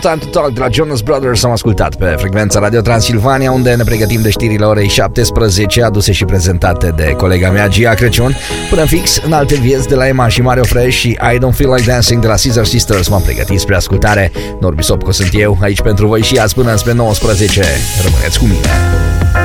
Time to Talk de la Jonas Brothers am ascultat pe frecvența Radio Transilvania, unde ne pregătim de știrile orei 17, aduse și prezentate de colega mea Gia Crăciun. Până fix în alte vieți de la Emma și Mario Fresh și I Don't Feel Like Dancing de la Scissor Sisters m-am pregătit spre ascultare. Norbi Sopco sunt eu, aici pentru voi și azi până spre 19. Rămâneți cu mine.